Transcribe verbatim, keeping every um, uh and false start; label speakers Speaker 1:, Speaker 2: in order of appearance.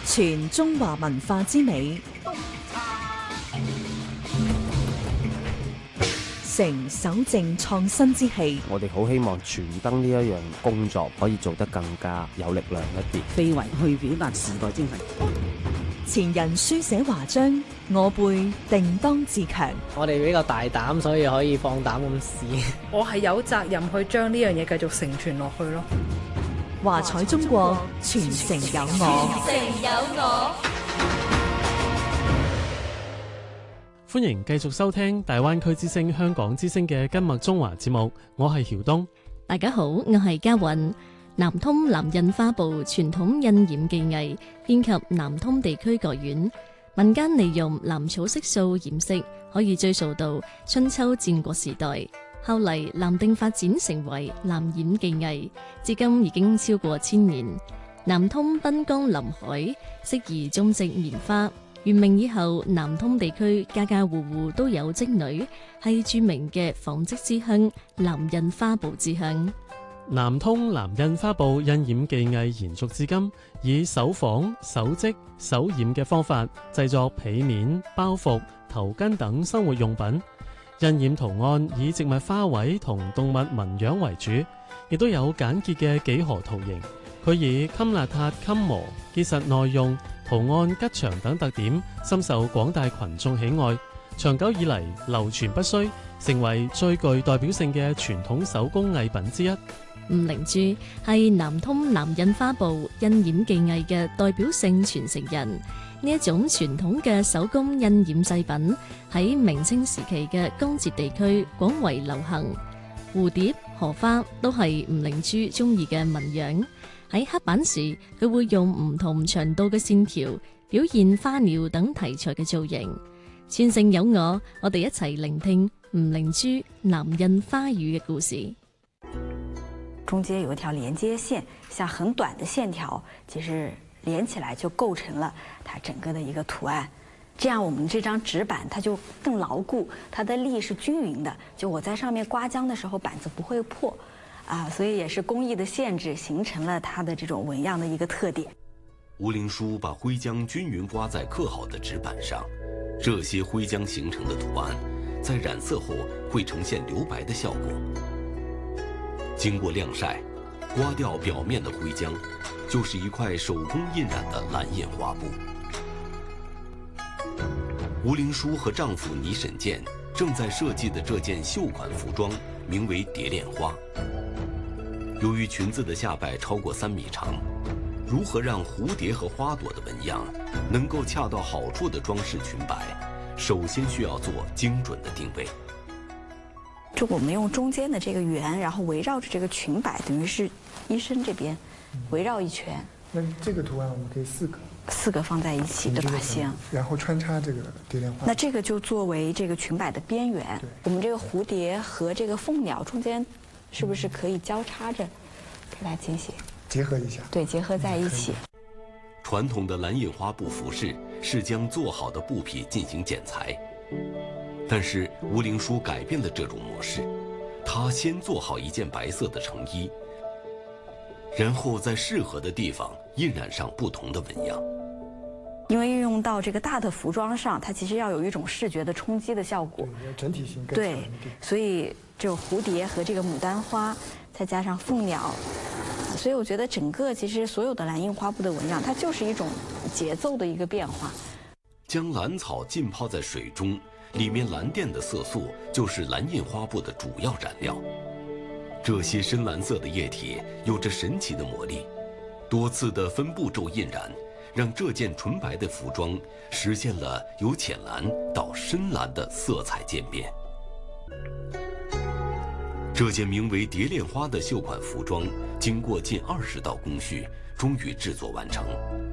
Speaker 1: 傳中華文化之美，成守正創新之氣。
Speaker 2: 我哋好希望傳燈呢一樣工作可以做得更加有力量一啲，
Speaker 3: 非遺去表達時代精神。
Speaker 1: 前人書寫華章，我輩定當自強。
Speaker 4: 我哋比較大膽，所以可以放膽咁試。
Speaker 5: 我係有責任去將呢樣嘢繼續承傳落去咯。
Speaker 1: 華彩中國，傳承有我。
Speaker 6: 傳承有我。
Speaker 7: 歡迎繼續收聽大灣區之聲、香港之聲嘅今麥中華節目，我係曉東。
Speaker 8: 大家好，我係嘉韻。南通南印花布傳統印染技藝遍及南通地區各縣，民間利用藍草色素染色可以追溯到春秋戰國時代。後嚟南定發展成為藍染技藝，至今已經超過千年。南通濱江臨海，適宜種植棉花。元明以後，南通地區家家戶戶都有織女，係著名嘅紡織之鄉、南印花布之鄉。
Speaker 7: 南通南印花布印染技藝延續至今，以手紡、手織、手染嘅方法製作被面、包袱、頭巾等生活用品。印染圖案以植物花卉同動物紋樣為主，亦都有簡潔嘅幾何圖形。佢以襟邋遢、襟磨、結實耐用、圖案吉祥等特點，深受廣大群眾喜愛。長久以嚟流傳不衰，成為最具代表性嘅傳統手工藝品之一。
Speaker 8: 吳靈珠係南通南印花布印染技藝嘅代表性傳承人。呢一種傳統嘅手工印染製品喺明清時期嘅江浙地區廣為流行。蝴蝶、荷花都係吳靈珠中意嘅紋樣。喺刻版時，佢會用唔同長度嘅線條表現花鳥等題材嘅造型。傳承有我，我哋一齊聆聽吳靈珠南印花語嘅故事。
Speaker 9: 中間有一條連接線，像很短的線條，其實連起來就構成了它整個的一個圖案。這樣我們這張紙板它就更牢固，它的力是均勻的，就我在上面刮漿的時候板子不會破啊，所以也是工藝的限制，形成了它的這種紋樣的一個特點。
Speaker 10: 吳靈書把灰漿均勻刮在刻好的紙板上，這些灰漿形成的圖案在染色後會呈現留白的效果。經過晾曬，刮掉表面的灰漿，就是一塊手工印染的藍印花布。吳靈書和丈夫倪沈健正在設計的這件繡款服裝名為蝶戀花。由於裙子的下擺超過三米長，如何讓蝴蝶和花朵的紋樣能夠恰到好處的裝飾裙擺，首先需要做精準的定位。
Speaker 9: 就我們用中間的這個圓，然後圍繞着這個裙擺，等於是衣身這邊圍繞一圈。
Speaker 11: 那這個圖案我們可以四個，
Speaker 9: 四個放在一起，對吧？行。
Speaker 11: 然後穿插這個蝶戀花。
Speaker 9: 那這個就作為這個裙擺的邊緣。我們這個蝴蝶和這個鳳鳥中間，是不是可以交叉着給它進行
Speaker 11: 結合一下？
Speaker 9: 對，結合在一起。
Speaker 10: 傳統的藍印花布服飾是將做好的布匹進行剪裁。但是吳靈書改變了這種模式，他先做好一件白色的成衣，然後在適合的地方印染上不同的紋樣。
Speaker 9: 因為運用到這個大的服裝上，它其實要有一種視覺的衝擊的效果，
Speaker 11: 整體性更強。
Speaker 9: 對，所以這種蝴蝶和這個牡丹花，再加上鳳鳥，所以我覺得整個其實所有的藍印花布的紋樣，它就是一種節奏的一個變化。
Speaker 10: 將藍草浸泡在水中，裡面藍靛的色素就是藍印花布的主要染料。這些深藍色的液體有着神奇的魔力，多次的分步驟印染，讓這件純白的服裝實現了由淺藍到深藍的色彩漸變。這件名為蝶戀花的繡款服裝，經過近二十道工序，終於製作完成。